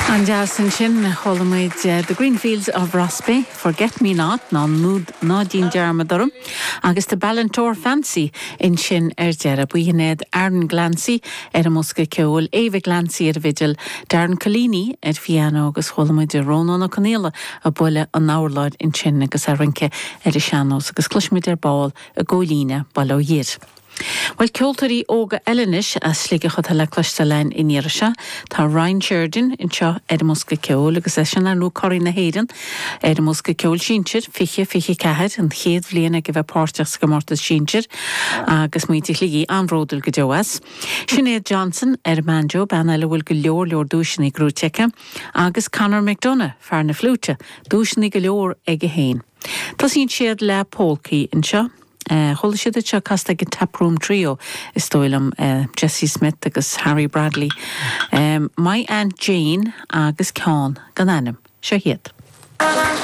An deasan sin cholamid the Greenfields of Rossby, Forget Me Not, ná dín dearmadorm, agus the Ballantor Fancy in sin dera buhined Aaron Glancy musca ceol, Eva Glancy vigil, Darren Collini fiano agus cholamid Ronan O'Connell a buile an náurlaid in sin agus arinke seanos agus cluismid ball a gólína balló hir. Well, ceoltarí óga Elenis a slíige le cluistelein in Irisha, tá Ryan Sheridan in seo musca ceol agus sin ar nó corí na héireann musca ceol sínsir fiche cehead an chéad bhliain ag bheith páirteach go mórtas sínsir agus muoiti chlíí anródal go deoas. Sinead Johnson manjo ben eile bhfuil go leor dúisina grútecha agus Conor McDonough fear na flúte dúisina go leor ag a héin. Tá sín siad le pólcaí in seo. Chola siad seo casta go taproom trio is stoilm Jessie Smith agus Harry Bradley. My Aunt Jane agus Cawn gan anam. Seo hiad.